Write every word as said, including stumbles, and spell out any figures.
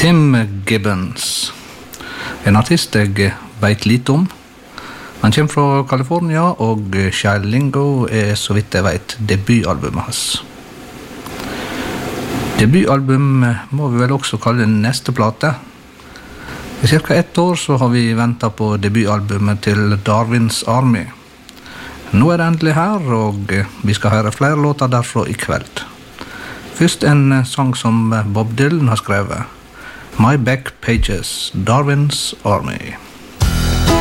Tim Gibbons, en artist jeg vet lite om. Han kommer fra California, og Child Lingo er, så vidt jeg vet, debutalbumet hans. Debutalbum må vi vel også kalle neste plate. I cirka ett år så har vi ventet på debutalbumet til Darwin's Army. Nå er det endelig her, og vi skal høre flere låter derfra i kveld. Først en sang som Bob Dylan har skrevet. My Back Pages, Darwin's Army.